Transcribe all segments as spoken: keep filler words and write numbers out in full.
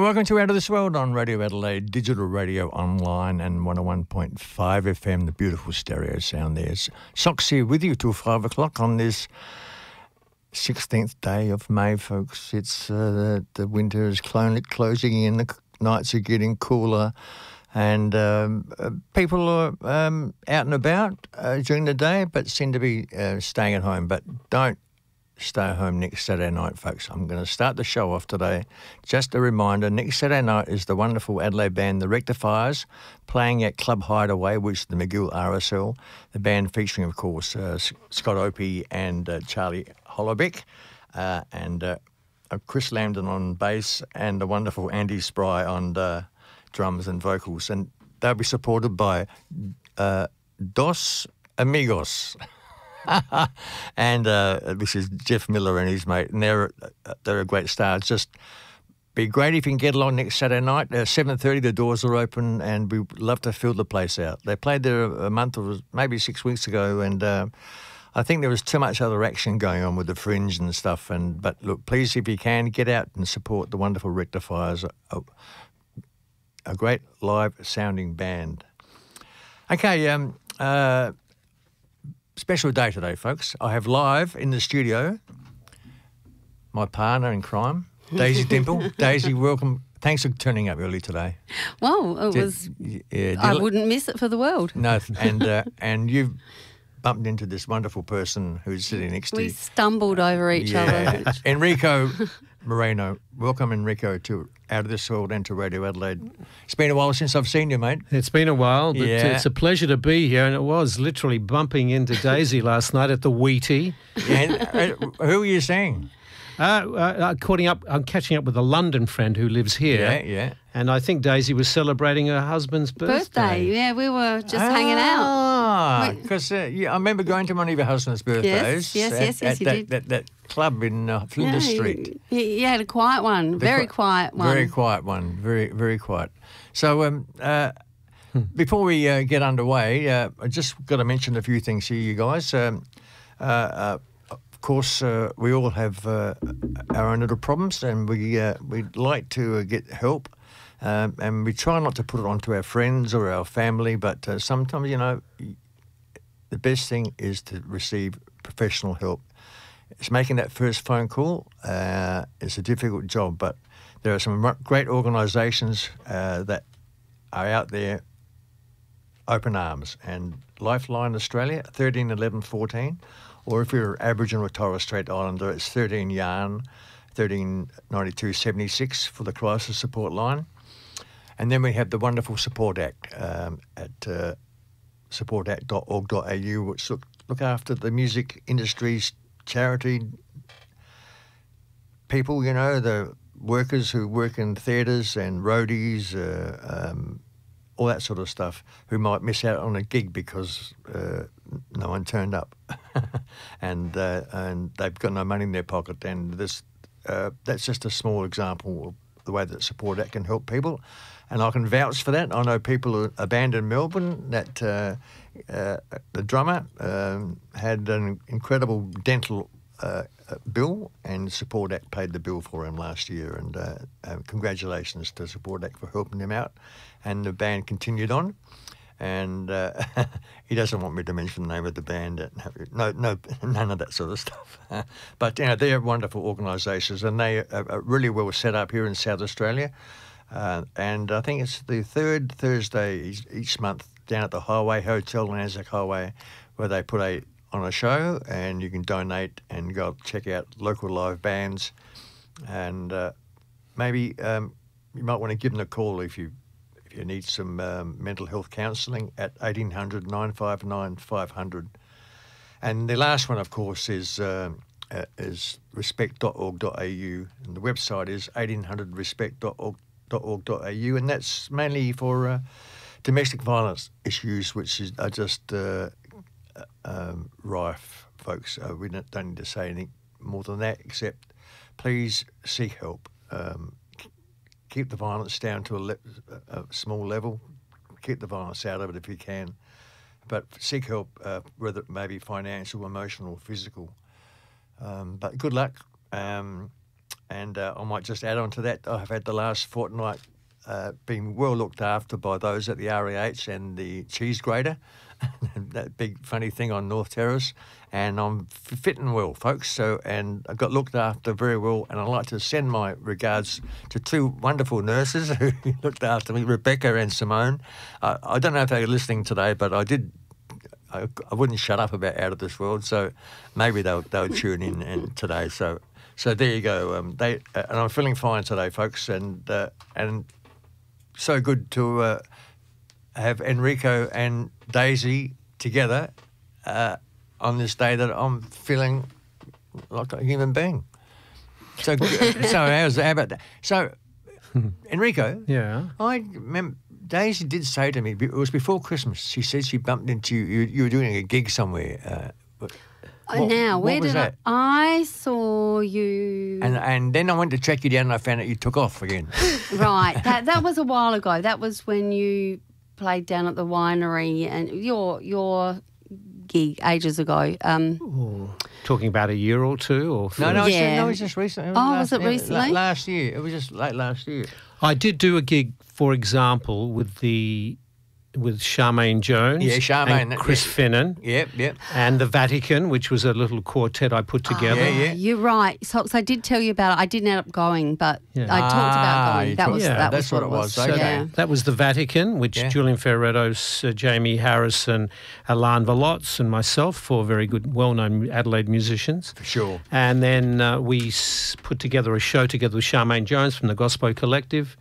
welcome to Out of This World on Radio Adelaide, digital radio online and one oh one point five F M, the beautiful stereo sound there. Socks here with you till five o'clock on this sixteenth day of May, folks. It's uh, the, the winter is clo- closing in, the nights are getting cooler, and um, uh, people are um, out and about uh, during the day but seem to be uh, staying at home. But don't stay home next Saturday night, folks. I'm going to start the show off today. Just a reminder, next Saturday night is the wonderful Adelaide band, The Rectifiers, playing at Club Hideaway, which is the McGill R S L. The band featuring, of course, uh, Scott Opie and uh, Charlie Hollowbeck, uh, and uh, Chris Lambden on bass, and the wonderful Andy Spry on uh, drums and vocals. And they'll be supported by uh, Dos Amigos. and uh, this is Jeff Miller and his mate, and they're, they're a great star. It's just be great if you can get along next Saturday night. Uh, seven thirty, the doors are open, and we'd love to fill the place out. They played there a month or maybe six weeks ago, and uh, I think there was too much other action going on with the Fringe and stuff. And But look, please, if you can, get out and support the wonderful Rectifiers, a, a great live-sounding band. Okay, um... Uh, special day today, folks. I have live in the studio my partner in crime, Daisy Dimple. Daisy, welcome. Thanks for turning up early today. Well, it did, was. Yeah, I look, wouldn't miss it for the world. No, and uh, and you've bumped into this wonderful person who's sitting next to we you. We stumbled over each yeah. other. Enrico Moreno. Welcome, Enrico, to Out of This World and to Radio Adelaide. It's been a while since I've seen you, mate. It's been a while, but yeah. it's a pleasure to be here, and it was literally bumping into Daisy last night at the Wheatie. And uh, who are you seeing? Uh, uh, caught up, I'm catching up with a London friend who lives here. Yeah, yeah. And I think Daisy was celebrating her husband's birthday. Birthday, yeah, we were just ah, hanging out. Because uh, yeah, I remember going to one of your husband's birthdays. Yes, yes, at, yes, yes, at you that, did. That, that club in uh, Flinders yeah, Street. He, he had a quiet one, The very qui- quiet one. Very quiet one, very, very quiet. So um, uh, before we uh, get underway, uh, I just got to mention a few things here, you guys. Um, uh, uh, Of course, uh, we all have uh, our own little problems, and we uh, we'd like to uh, get help, um, and we try not to put it onto our friends or our family. But uh, sometimes, you know, the best thing is to receive professional help. It's making that first phone call. Uh, it's a difficult job, but there are some great organisations uh, that are out there. Open Arms and Lifeline Australia, thirteen eleven fourteen. Or if you're Aboriginal or Torres Strait Islander, it's thirteen yarn, thirteen ninety-two seventy-six for the crisis support line. And then we have the wonderful Support Act um, at uh, support act dot org dot a u, which look, look after the music industry's charity people, you know, the workers who work in theatres and roadies, uh, um, all that sort of stuff, who might miss out on a gig because uh, no one turned up, and uh, and they've got no money in their pocket. And this uh, that's just a small example of the way that Support Act can help people, and I can vouch for that. I know people who abandoned Melbourne. That uh, uh, the drummer um, had an incredible dental uh, bill, and Support Act paid the bill for him last year. And uh, uh, congratulations to Support Act for helping him out. And the band continued on, and uh, he doesn't want me to mention the name of the band. No, no, none of that sort of stuff. But you know, they're wonderful organisations, and they are really well set up here in South Australia. Uh, and I think it's the third Thursday each, each month down at the Highway Hotel, Anzac Highway, where they put a on a show, and you can donate and go check out local live bands, and uh, maybe um, you might want to give them a call if you. If you need some um, mental health counselling at eighteen hundred nine five nine five hundred. And the last one, of course, is um, uh, is respect dot org dot a u, and the website is eighteen hundred respect dot org dot a u, and that's mainly for uh, domestic violence issues, which is, are just uh, um, rife, folks. Uh, we don't, don't need to say anything more than that, except please seek help. Um, Keep the violence down to a, le- a small level. Keep the violence out of it if you can. But seek help, uh, whether it may be financial, emotional, physical. Um, but good luck. Um, and uh, I might just add on to that. I've had the last fortnight uh, being well looked after by those at the R E H and the cheese grater, that big funny thing on North Terrace, and I'm f- fit and well, folks. So, and I got looked after very well, and I'd like to send my regards to two wonderful nurses who looked after me, Rebecca and Simone. Uh, I don't know if they're listening today, but I did. I, I wouldn't shut up about Out of This World, so maybe they'll they'll tune in and today. So, so there you go. Um, they uh, and I'm feeling fine today, folks, and uh, and so good to uh, have Enrico and Daisy together uh, on this day that I'm feeling like a human being. So, so how's how about that? So, Enrico, Yeah. I remember Daisy did say to me, it was before Christmas, she said she bumped into you, you, you were doing a gig somewhere. Uh, but Uh, what- now, what where was did that? I? I saw you. And, and then I went to track you down and I found out you took off again. Right, that that was a while ago. That was when you played down at the winery and your your gig ages ago. Um, Ooh, talking about a year or two, or No, no, it's, Yeah. no, it's just recent. It Oh, was it yeah, la- recently? Last year. It was just late last year. I did do a gig, for example, with the with Charmaine Jones, Yeah, Charmaine, and that- Chris yeah. Finnan, Yep, yep. and the Vatican, which was a little quartet I put together. yeah, yeah. You're right. So, so I did tell you about it. I didn't end up going, but Yeah. I talked Ah, about you going. That talked- was Yeah, that that's was what it was. So Okay. Yeah. that was the Vatican, which Yeah. Julian Ferretto, uh, Jamie Harris, and Alan Valotz, and myself, four very good, well-known Adelaide musicians. For sure. And then uh, we s- put together a show together with Charmaine Jones from the Gospel Collective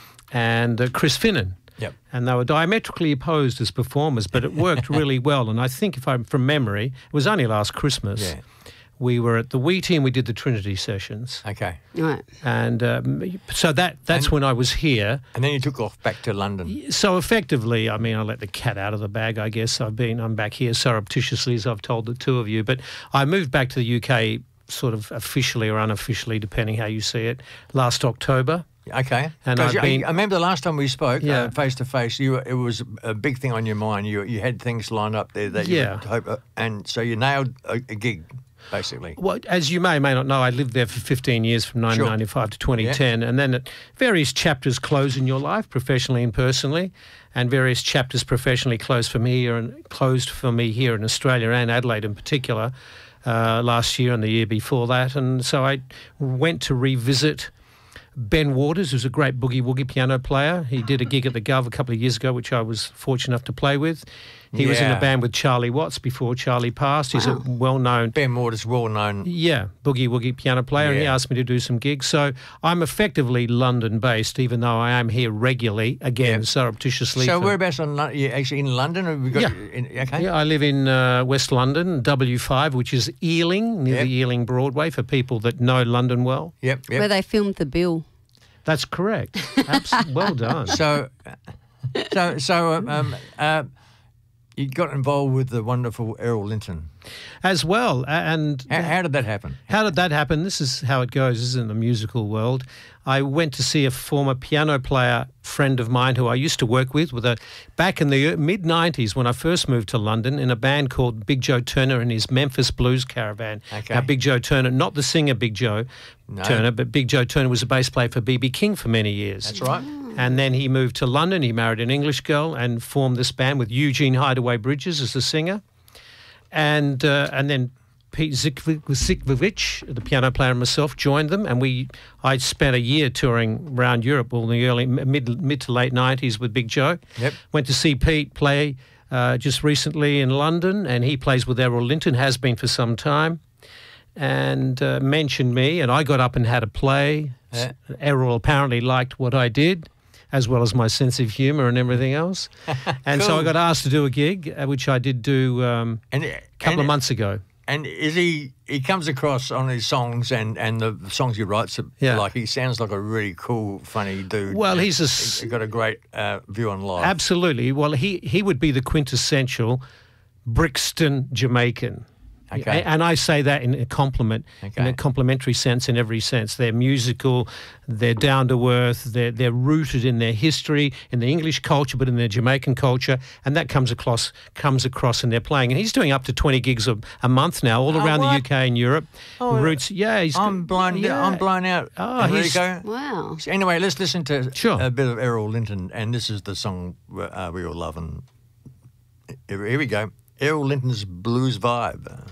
and uh, Chris Finnan. Yep. And they were diametrically opposed as performers, but it worked really well. And I think, if I'm from memory, it was only last Christmas. Yeah. We were at the Wee Team, we did the Trinity sessions. Okay. Right. And um, so that that's when I was here. And then you took off back to London. So effectively, I mean, I let the cat out of the bag, I guess. I've been, I'm back here surreptitiously, as I've told the two of you. But I moved back to the U K sort of officially or unofficially, depending how you see it, last October. Okay. And 'Cause I've you- been- I remember the last time we spoke, Yeah. uh, face to face, you were- it was a big thing on your mind. You you had things lined up there that you Yeah. would hope, uh, and so you nailed a, a gig, basically. Well, as you may or may not know, I lived there for fifteen years, from nineteen ninety-five to twenty ten, and then at various chapters close in your life, professionally and personally, and various chapters professionally closed for me here and closed for me here in Australia and Adelaide in particular, uh, last year and the year before that, and so I went to revisit Ben Waters, who's a great boogie-woogie piano player. He did a gig at the Gov a couple of years ago, which I was fortunate enough to play with. He was in Yeah. a band with Charlie Watts before Charlie passed. He's Wow. a well-known Ben Waters, well known. yeah, boogie woogie piano player, and he Yeah. asked me to do some gigs. So I'm effectively London-based, even though I am here regularly, again, Yeah. surreptitiously. So for- whereabouts on Lon- you actually in London? Or have you got, Yeah. in, okay. Yeah, I live in uh, West London, W five, which is Ealing, near Yep. the Ealing Broadway, for people that know London well. Yep. Yep. Where they filmed the bill. That's correct. Abs- well done. So, so, so, um, um, uh, you got involved with the wonderful Errol Linton. As well, a- and How, how did that happen? How did that happen? This is how it goes, isn't it, in the musical world. I went to see a former piano player friend of mine who I used to work with, with a back in the mid nineties when I first moved to London, in a band called Big Joe Turner and his Memphis Blues Caravan. Okay. Now, Big Joe Turner, not the singer Big Joe No. Turner, but Big Joe Turner was a bass player for B B King for many years. That's right. And then he moved to London. He married an English girl and formed this band with Eugene Hideaway Bridges as the singer. And uh, and then Pete Zikvich, the piano player, and myself joined them, and we I spent a year touring around Europe, well, in the early mid mid to late nineties with Big Joe. Yep. Went to see Pete play uh, just recently in London, and he plays with Errol Linton, has been for some time, and uh, mentioned me, and I got up and had a play. Yeah. Errol apparently liked what I did, as well as my sense of humour and everything else. And so Cool. I got asked to do a gig, uh, which I did do um, And a couple of months ago. And is he? He comes across on his songs and, and the songs he writes. Yeah. Like he sounds like a really cool, funny dude. Well, and he's a s- he's got a great uh, view on life. Absolutely. Well, he, he would be the quintessential Brixton Jamaican. Okay. And I say that in a compliment, Okay. in a complimentary sense, in every sense. They're musical, they're down to earth, they're, they're rooted in their history, in the English culture, but in their Jamaican culture, and that comes across comes across in their playing. And he's doing up to twenty gigs a, a month now, all Oh, around what? the U K and Europe. Oh, Roots, yeah. He's I'm blown. yeah. I'm blown out. Oh, he's- Enrico. Wow. So anyway, let's listen to Sure. a bit of Errol Linton, and this is the song uh, we all love. And here, here we go, Errol Linton's Blues Vibe.